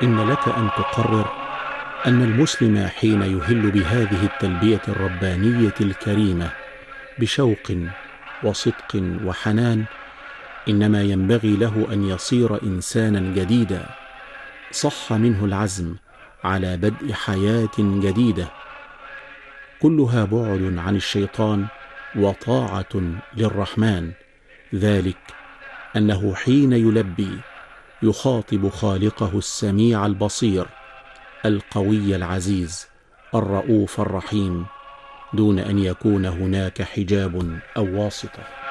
إن لك أن تقرر أن المسلم حين يهل بهذه التلبية الربانية الكريمة بشوق وصدق وحنان، إنما ينبغي له أن يصير إنسانا جديدا، صح منه العزم على بدء حياة جديدة كلها بعد عن الشيطان وطاعة للرحمن. ذلك أنه حين يلبي يخاطب خالقه السميع البصير القوي العزيز الرؤوف الرحيم، دون أن يكون هناك حجاب أو واسطة.